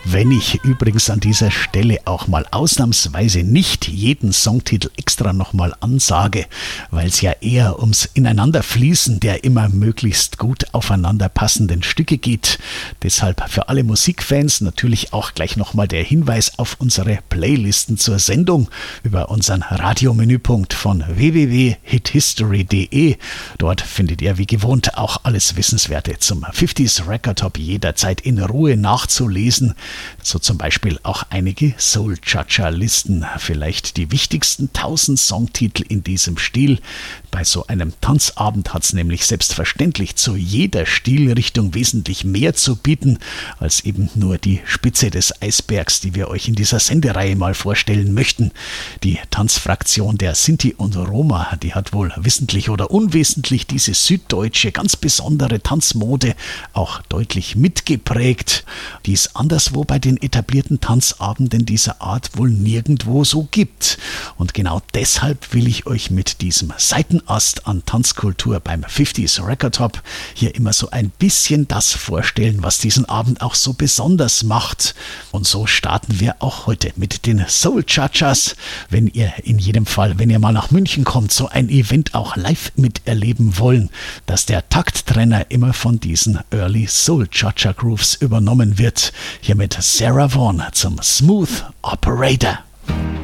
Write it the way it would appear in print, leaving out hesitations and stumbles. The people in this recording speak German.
Wenn ich übrigens an dieser Stelle auch mal ausnahmsweise nicht jeden Songtitel extra nochmal ansage, weil es ja eher ums Ineinanderfließen der immer möglichst gut aufeinander passenden Stücke geht. Deshalb für alle Musikfans natürlich auch gleich nochmal der Hinweis auf unsere Playlisten zur Sendung über unseren Radiomenüpunkt von www.hithistory.de. Dort findet ihr wie gewohnt auch alles Wissenswerte zum 50s Record Top jederzeit in Ruhe nachzulesen. So zum Beispiel auch einige Soul-Cha-Cha-Listen, vielleicht die wichtigsten 1000 Songtitel in diesem Stil. Bei so einem Tanzabend hat es nämlich selbstverständlich zu jeder Stilrichtung wesentlich mehr zu bieten, als eben nur die Spitze des Eisbergs, die wir euch in dieser Sendereihe mal vorstellen möchten. Die Tanzfraktion der Sinti und Roma, die hat wohl wissentlich oder unwesentlich diese süddeutsche, ganz besondere Tanzmode auch deutlich mitgeprägt, die es anderswo bei den etablierten Tanzabenden dieser Art wohl nirgendwo so gibt. Und genau deshalb will ich euch mit diesem Seitenast an Tanzkultur beim 50s Record Top hier immer so ein bisschen das vorstellen, was diesen Abend auch so besonders macht. Und so starten wir auch heute mit den Soul-Cha-Chas. Wenn ihr in jedem Fall, wenn ihr mal nach München kommt, so ein Event auch live miterleben wollen, dass der Takttrenner immer von diesen Early Soul-Cha-Cha Grooves übernommen wird. Hier mit Sarah Vaughan zum Smooth Operator.